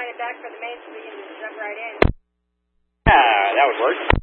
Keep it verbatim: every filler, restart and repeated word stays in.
line it back for the main so we can just jump right in. Yeah, that would work.